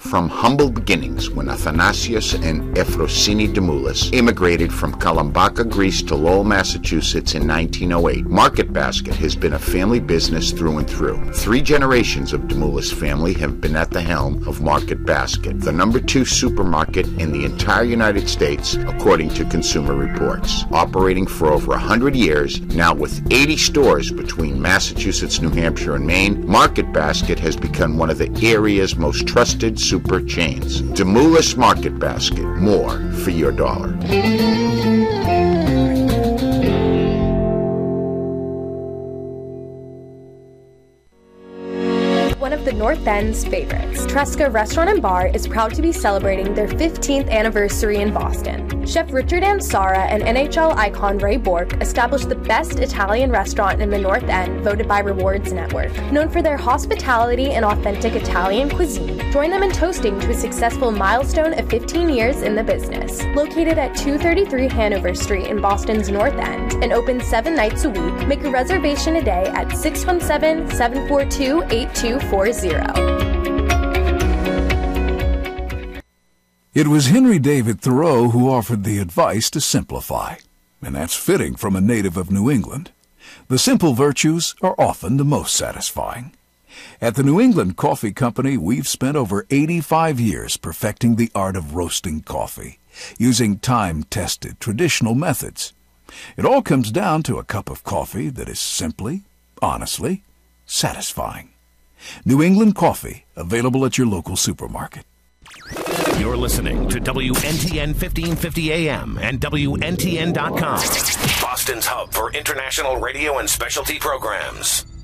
From humble beginnings when Athanasius and Efrosini Demoulas immigrated from Kalambaka, Greece to Lowell, Massachusetts in 1908, Market Basket has been a family business through and through. 3 generations of Demoulas family have been at the helm of Market Basket, the #2 supermarket in the entire United States, according to Consumer Reports. Operating for over 100 years, now with 80 stores between Massachusetts, New Hampshire, and Maine, Market Basket has become one of the area's most trusted super chains. Demoulas Market Basket, more for your dollar. One of the North End's favorites, Tresca Restaurant and Bar is proud to be celebrating their 15th anniversary in Boston. Chef Richard Ansara and NHL icon Ray Bourque established the best Italian restaurant in the North End, voted by Rewards Network. Known for their hospitality and authentic Italian cuisine, join them in toasting to a successful milestone of 15 years in the business. Located at 233 Hanover Street in Boston's North End and open 7 nights a week, make a reservation today at 617-742-8240. It was Henry David Thoreau who offered the advice to simplify, and that's fitting from a native of New England. The simple virtues are often the most satisfying. At the New England Coffee Company, we've spent over 85 years perfecting the art of roasting coffee, using time-tested traditional methods. It all comes down to a cup of coffee that is simply, honestly, satisfying. New England Coffee, available at your local supermarket. You're listening to WNTN 1550 AM and WNTN.com, Boston's hub for international radio and specialty programs.